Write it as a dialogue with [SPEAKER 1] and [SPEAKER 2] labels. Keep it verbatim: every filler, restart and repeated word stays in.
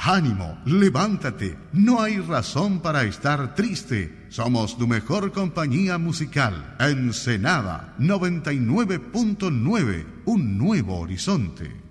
[SPEAKER 1] Ánimo, levántate, no hay razón para estar triste. Somos tu mejor compañía musical. Ensenada noventa y nueve punto nueve, un nuevo horizonte.